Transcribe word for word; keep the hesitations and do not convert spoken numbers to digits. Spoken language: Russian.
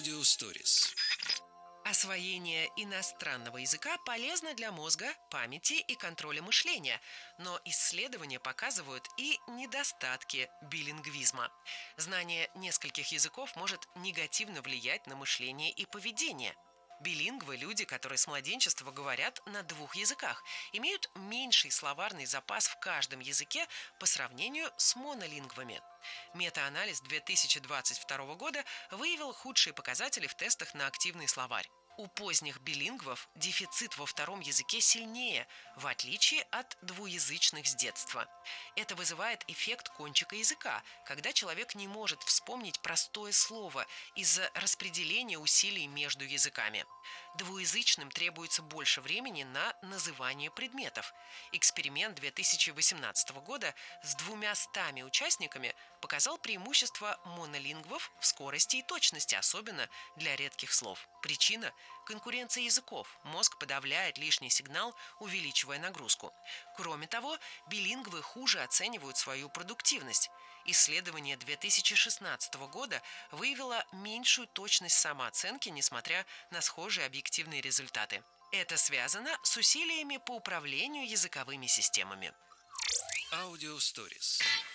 Audio Stories. Освоение иностранного языка полезно для мозга, памяти и контроля мышления, но исследования показывают и недостатки билингвизма. Знание нескольких языков может негативно влиять на мышление и поведение. Билингвы – люди, которые с младенчества говорят на двух языках, имеют меньший словарный запас в каждом языке по сравнению с монолингвами. Метаанализ две тысячи двадцать второго года выявил худшие показатели в тестах на активный словарь. У поздних билингвов дефицит во втором языке сильнее, в отличие от двуязычных с детства. Это вызывает эффект кончика языка, когда человек не может вспомнить простое слово из-за распределения усилий между языками. Двуязычным требуется больше времени на называние предметов. Эксперимент две тысячи восемнадцатого года с двумя стами участниками показал преимущество монолингвов в скорости и точности, особенно для редких слов. Причина – конкуренция языков. Мозг подавляет лишний сигнал, увеличивая нагрузку. Кроме того, билингвы хуже оценивают свою продуктивность. Исследование две тысячи шестнадцатого года выявило меньшую точность самооценки, несмотря на схожие объективные результаты. Это связано с усилиями по управлению языковыми системами. Audio Stories.